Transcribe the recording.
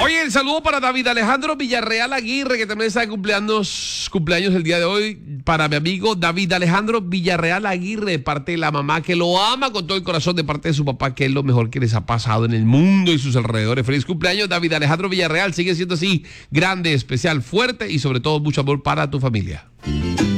Oye, el saludo para David Alejandro Villarreal Aguirre, que también está de cumpleaños el día de hoy. Para mi amigo David Alejandro Villarreal Aguirre, de parte de la mamá, que lo ama con todo el corazón, de parte de su papá, que es lo mejor que les ha pasado en el mundo y sus alrededores. Feliz cumpleaños, David Alejandro Villarreal. Sigue siendo así, grande, especial, fuerte y sobre todo mucho amor para tu familia.